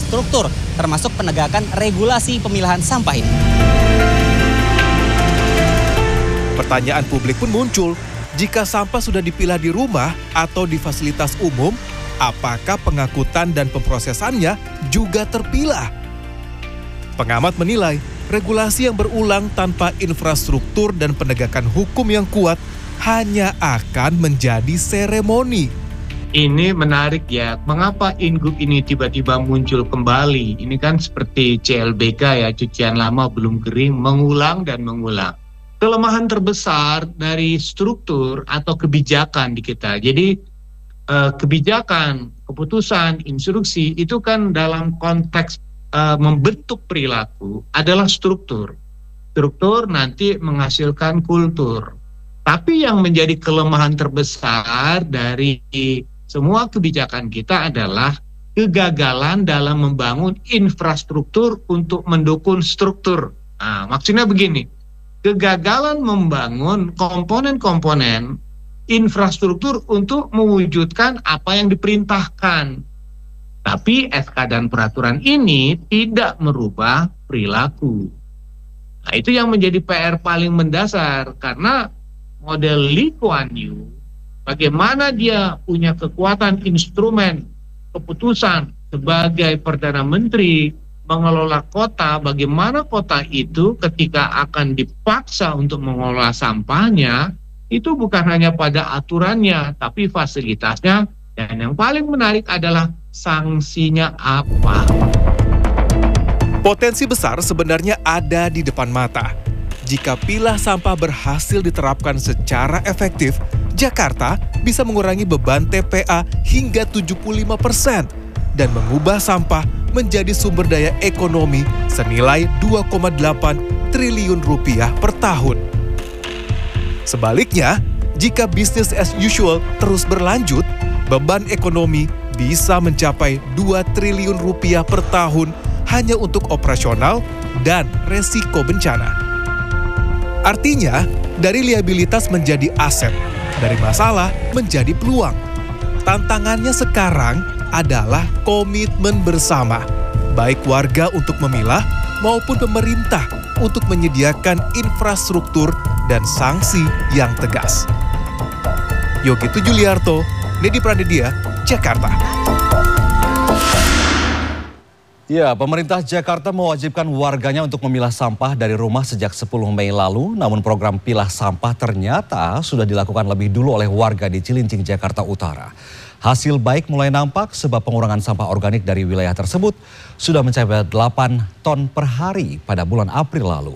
infrastruktur, termasuk penegakan regulasi pemilahan sampah ini. Pertanyaan publik pun muncul, jika sampah sudah dipilah di rumah atau di fasilitas umum, apakah pengangkutan dan pemrosesannya juga terpilah? Pengamat menilai, regulasi yang berulang tanpa infrastruktur dan penegakan hukum yang kuat hanya akan menjadi seremoni. Ini menarik ya, mengapa Ingup ini tiba-tiba muncul kembali? Ini kan seperti CLBK ya, cucian lama belum kering, mengulang dan mengulang. Kelemahan terbesar dari struktur atau kebijakan di kita. Jadi kebijakan, keputusan, instruksi itu kan dalam konteks membentuk perilaku adalah struktur. Struktur nanti menghasilkan kultur. Tapi yang menjadi kelemahan terbesar dari semua kebijakan kita adalah kegagalan dalam membangun infrastruktur untuk mendukung struktur. Nah, maksudnya begini, kegagalan membangun komponen-komponen infrastruktur untuk mewujudkan apa yang diperintahkan. Tapi SK dan peraturan ini tidak merubah perilaku. Nah, itu yang menjadi PR paling mendasar, karena model Lee Kuan Yew, bagaimana dia punya kekuatan instrumen keputusan sebagai Perdana Menteri mengelola kota, bagaimana kota itu ketika akan dipaksa untuk mengelola sampahnya, itu bukan hanya pada aturannya, tapi fasilitasnya, dan yang paling menarik adalah sanksinya apa. Potensi besar sebenarnya ada di depan mata. Jika pilah sampah berhasil diterapkan secara efektif, Jakarta bisa mengurangi beban TPA hingga 75% dan mengubah sampah menjadi sumber daya ekonomi senilai 2,8 triliun rupiah per tahun. Sebaliknya, jika bisnis as usual terus berlanjut, beban ekonomi bisa mencapai 2 triliun rupiah per tahun hanya untuk operasional dan resiko bencana. Artinya, dari liabilitas menjadi aset, dari masalah menjadi peluang. Tantangannya sekarang adalah komitmen bersama, baik warga untuk memilah maupun pemerintah untuk menyediakan infrastruktur dan sanksi yang tegas. Yogi Tujuliarto, Nedi Pranedia, Jakarta. Ya, pemerintah Jakarta mewajibkan warganya untuk memilah sampah dari rumah sejak 10 Mei lalu. Namun program pilah sampah ternyata sudah dilakukan lebih dulu oleh warga di Cilincing, Jakarta Utara. Hasil baik mulai nampak sebab pengurangan sampah organik dari wilayah tersebut sudah mencapai 8 ton per hari pada bulan April lalu.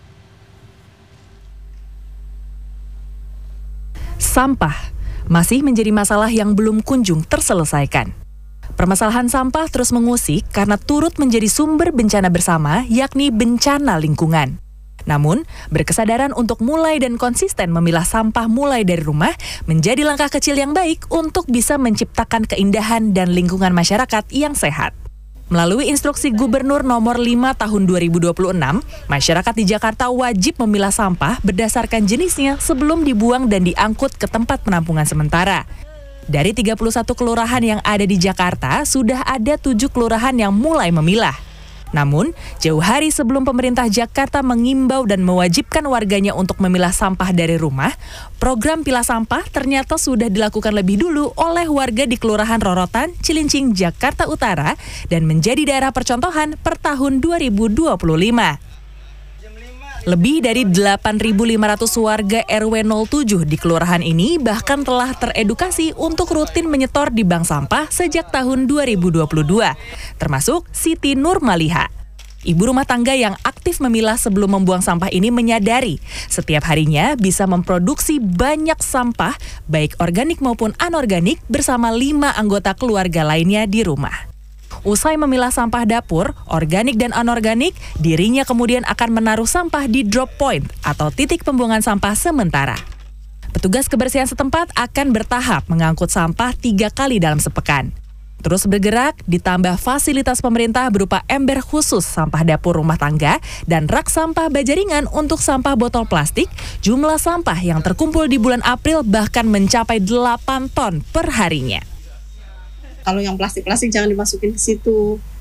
Sampah masih menjadi masalah yang belum kunjung terselesaikan. Permasalahan sampah terus mengusik karena turut menjadi sumber bencana bersama, yakni bencana lingkungan. Namun, berkesadaran untuk mulai dan konsisten memilah sampah mulai dari rumah menjadi langkah kecil yang baik untuk bisa menciptakan keindahan dan lingkungan masyarakat yang sehat. Melalui instruksi Gubernur nomor 5 tahun 2026, masyarakat di Jakarta wajib memilah sampah berdasarkan jenisnya sebelum dibuang dan diangkut ke tempat penampungan sementara. Dari 31 kelurahan yang ada di Jakarta, sudah ada 7 kelurahan yang mulai memilah. Namun, jauh hari sebelum pemerintah Jakarta mengimbau dan mewajibkan warganya untuk memilah sampah dari rumah, program pilah sampah ternyata sudah dilakukan lebih dulu oleh warga di Kelurahan Rorotan, Cilincing, Jakarta Utara, dan menjadi daerah percontohan per tahun 2025. Lebih dari 8.500 warga RW 07 di kelurahan ini bahkan telah teredukasi untuk rutin menyetor di bank sampah sejak tahun 2022, termasuk Siti Nurmaliha. Ibu rumah tangga yang aktif memilah sebelum membuang sampah ini menyadari setiap harinya bisa memproduksi banyak sampah, baik organik maupun anorganik, bersama 5 anggota keluarga lainnya di rumah. Usai memilah sampah dapur, organik dan anorganik, dirinya kemudian akan menaruh sampah di drop point atau titik pembuangan sampah sementara. Petugas kebersihan setempat akan bertahap mengangkut sampah 3 kali dalam sepekan. Terus bergerak, ditambah fasilitas pemerintah berupa ember khusus sampah dapur rumah tangga dan rak sampah baja ringan untuk sampah botol plastik, jumlah sampah yang terkumpul di bulan April bahkan mencapai 8 ton per harinya. Kalau yang plastik-plastik jangan dimasukin ke situ.